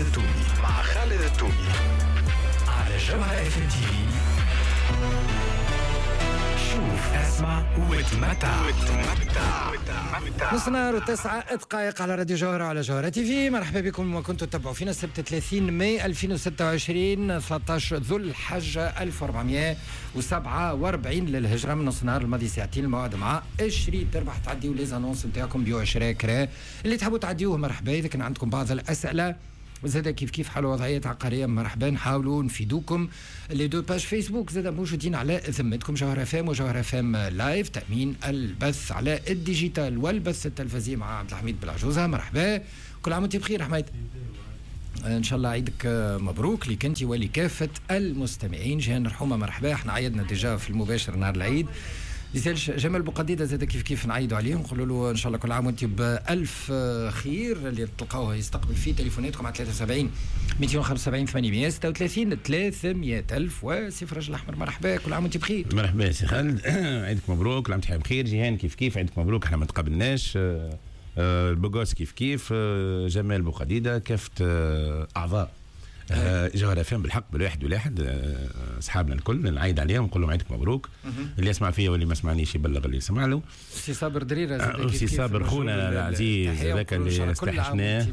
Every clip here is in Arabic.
التومي مع خالد التومي على جوهرة FM TV. شوف اسمع وتمتع. نص نهار و9 دقائق على راديو جوهرة على جوهرة تي في. مرحبا بكم وكنتم تتبعوا فينا السبت 30 ماي 2026 13 ذو الحجة 1447 للهجرة. من نص نهار الماضي ساعتين الموعد مع اشري تربح تعديوا ليزانونس نتاعكم بيو شراكرة اللي تحبوا تعديوه. مرحبا. إذا كان عندكم بعض الأسئلة وزاد كيف حال وضعية عقارية مرحبا، نحاولوا نفيدوكم. لي دو باج فيسبوك زاد موجودين على ذمتكم، جوهرة فام وجوهرة فام لايف، تأمين البث على الديجيتال والبث التلفزيوني مع عبد الحميد بالعجوزة. مرحبا، كل عام وانت بخير حميد. ان شاء الله عيدك مبروك لك انت ولكافة المستمعين. جهان الرحومة مرحبا، احنا عيدنا ديجا في المباشر نهار العيد. يسالش جمال بوقديده زاد كيف نعيدوا عليه ونقولوا له ان شاء الله كل عام وانت بالف خير. اللي تلقاوه يستقبل فيه تليفوناتكم على 73 275 836 300 ألف وصفر رجل احمر. مرحبا، كل عام وانت بخير. مرحبا سي خالد، عيدك مبروك، كل عام وانت بخير. جيهان كيف عيدك مبروك، احنا ما تقابلناش. البوغوس كيف جمال بوقديده كافه اعضاء جوهرة فهم بالحق بالواحد اصحابنا الكل نعيد عليهم نقول لهم عيدك مبروك. اللي يسمع فيا واللي ما سمعنيش يبلغ اللي يسمع له. سي صابر دريره سي صابر خونا العزيز هذاك اللي استحشناه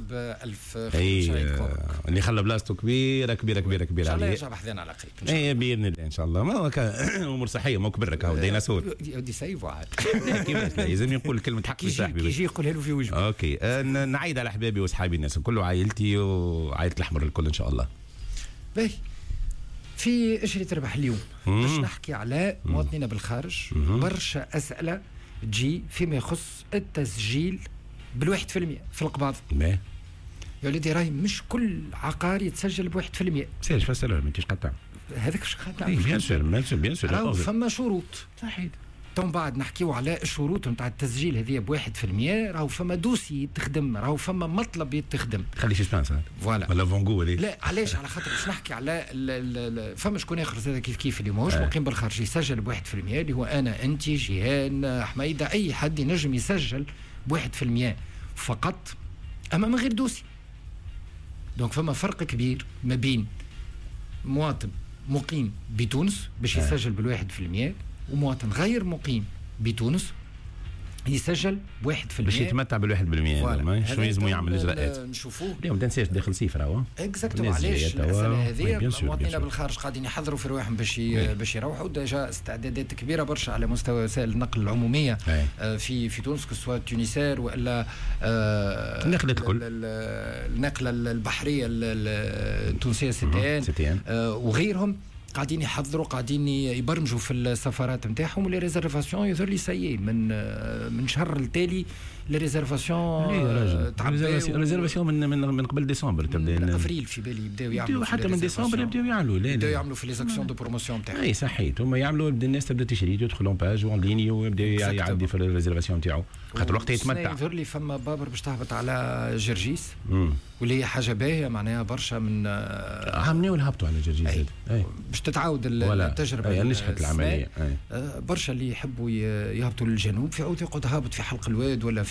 اللي خلى بلاصته كبيره عليه ان شاء الله يرجع بحذنا على قريب اي باذن الله ان شاء الله. ما هو امور صحيه ما كبرك هو ديناصور ودي سيف واحد كيفاش لازم يقول كلمه حق في صاحبي كي يجي يقولها له في وجهه. اوكي نعيد على احبابي واصحابي الناس الكل وعائلتي وعائله الاحمر الكل ان شاء الله. باهي، في اشري تربح اليوم باش نحكي على مواطنين بالخارج. برشا اسئله تجي فيما يخص التسجيل بالواحد في القباض. يا ولدي راهي مش كل عقار يتسجل ب1%. سير فسر ما انتش قطع هذاك واش قطع. بيان سور راهو فما شروط صحيح. تو بعد نحكيو على الشروط نتاع التسجيل هذه ب1%. راهو فما دوسي يتخدم، راهو فما مطلب يتخدم. خلي سسبانس فوالا ولا فونغو ولا لا علاش؟ على خاطر باش نحكي على فما شكون اخر زاد كيف اللي ماهوش مقيم بالخارج يسجل ب1% اللي هو انا انت جيهان حميده، اي حد ينجم يسجل ب1% فقط اما من غير دوسي. دونك فما فرق كبير ما بين مواطن مقيم بتونس باش يسجل بال1% ومواطن غير مقيم بتونس يسجل ب1% باش يتمتع بال1%. شنو لازم يعمل اجراءات نشوفوه اليوم. ما تنساش داخل صيف راهو اكزاكتوم. علاش المساله هذه مواطنين بالخارج قاعدين يحضروا في رواحهم باش يروحوا. ديجا استعدادات كبيره برشا على مستوى وسائل النقل العموميه في تونس كسوا تونيسير والا النقله الكل النقله البحريه التونسيه سيتيان وغيرهم قاعدين يحضروا قاعدين يبرمجوا في السفارات نتاعهم. ولي ريزرفاسيون يظهر لي سيء من شهر التالي لي ريزرفاسيون ريزرفاسيون من قبل ديسمبر تبدا من افريل في بالي يبداو يعملوا حتى من ديسمبر يبداو يعملوا في لي زاكسيون دو بروموسيون نتاعهم. اي صحيت هما يعملوا الناس تبدا تشري تدخل اون باج اون ليني ويبدا يعدي في الريزرفاسيون نتاعو خاطر وقت يتمتع. يظهر لي فما بابر باش تهبط على جرجيس واللي هي حاجه باهيه معناها برشا من عملوا هبطوا على جرجيس باش تتعاود التجربه نجحت العمليه. برشا اللي يحبوا يهبطوا للجنوب في عود يقعد هابط في حلق الواد ولا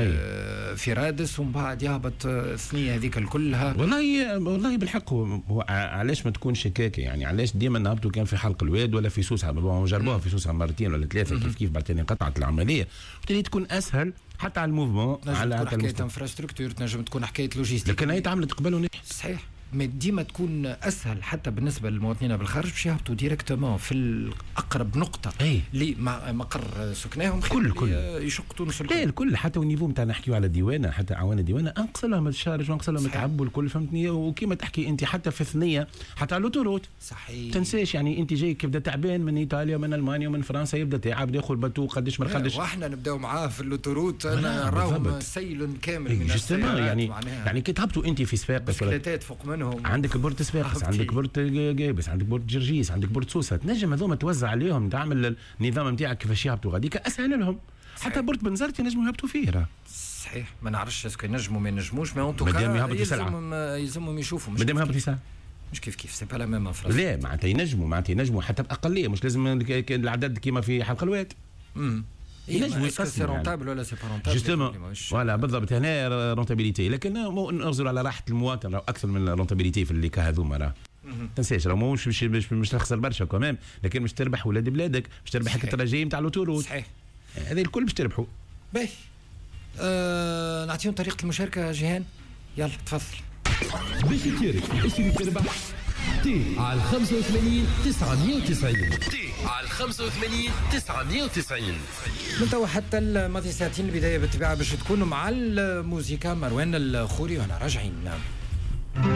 في رادس ومن بعد يهبط الثنيه هذيك كلها. والله بالحق هو علاش ما تكونش هكاك يعني؟ علاش ديما نهبطوا كان في حلق الواد ولا في سوسه؟ جربوها في سوسه مرتين ولا ثلاثه كيف بعد انقطعت العمليه وبالتالي تكون اسهل حتى على الموفمون على حكايه انفراستركتور تنجم تكون حكايه لوجيستيك. لكن هي تعملت قبل ونجحت صحيح. ما ديما تكون اسهل حتى بالنسبه للمواطنين بالخارج باش يهبطوا ديريكتومون في الاقرب نقطه اللي مقر سكناهم كل يشق تونس الكل حتى النيفو نتاع نحكيو على الديوانه حتى عوان الديوانه انقص لهم الشارج وانقص لهم التعب والكل فهمتني. وكيما تحكي انت حتى في الثنيه حتى على الاوتوروت صحيح تنساش يعني انت جاي كيف بدا تعبان من ايطاليا من المانيا ومن فرنسا يبدا تعب ياخذ باتو قداش ما خدش واحنا نبداو معاه في الاوتوروت انا راهم سيل كامل من السيارات يعني كي تهبطوا انت في صفاقس ولا فوق منهم عندك بورت صفاقس عندك بورت جابس عندك بورت جرجيس عندك بورت سوسه تنجم هذوما توزع عليهم تعمل النظام نتاعك كيفاش يهبطوا غاديك اسهل لهم. حتى بورت بنزرت ينجموا يهبطوا فيه راه صحيح. ما نعرفش اسكو ينجموا ما ينجموش ما انتو يلزمهم يشوفوا مادام يهبط في ساعه مش كيف سي با لا ميم فرنسا. لا معناتها ينجموا حتى باقليه مش لازم العدد كيما في حلق الواد. ينجم سي رونتابل ولا سي با رونتابل جوستومون فوالا بالضبط هنا رونتابيليتي لكن نرجعوا على راحه المواطن اكثر من رونتابيليتي في اللي كهذوما راه تنساش راه مش تخسر برشا كمان لكن مش تربح ولاد بلادك مش تربح الترجي نتاع لوتوروت صحيح هذا الكل باش تربحوا باهي نعطيهم طريقه المشاركه جيهان يلا تفضل باش تشارك اشري تربح تي على 85 990 تي على 85 990 من توا حتى الماضي ساعتين البدايه بالطبيعه باش تكونوا مع الموسيقى مروان الخوري وانا راجعين